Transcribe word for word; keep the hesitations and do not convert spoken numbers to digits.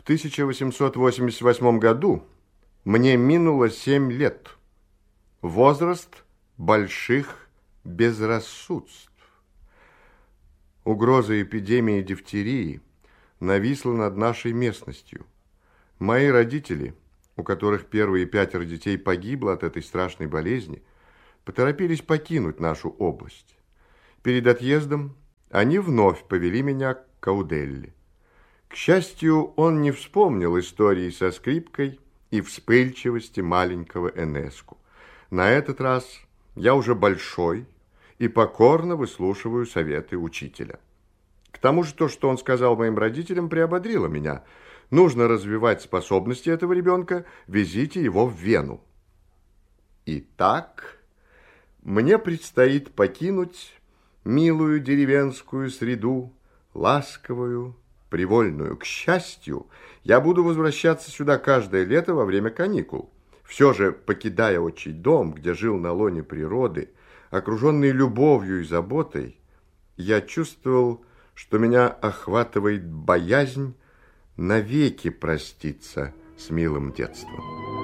тысяча восемьсот восемьдесят восьмом году мне минуло семь лет. Возраст больших безрассудств. Угроза эпидемии дифтерии нависла над нашей местностью. Мои родители, у которых первые пятеро детей погибло от этой страшной болезни, поторопились покинуть нашу область. Перед отъездом они вновь повели меня к Кауделли. К счастью, он не вспомнил истории со скрипкой и вспыльчивости маленького Энеску. На этот раз я уже большой и покорно выслушиваю советы учителя. К тому же то, что он сказал моим родителям, приободрило меня. Нужно развивать способности этого ребенка, везите его в Вену. Итак, мне предстоит покинуть милую деревенскую среду, ласковую, привольную. К счастью, я буду возвращаться сюда каждое лето во время каникул. Все же, покидая отчий дом, где жил на лоне природы, окруженный любовью и заботой, я чувствовал, что меня охватывает боязнь навеки проститься с милым детством.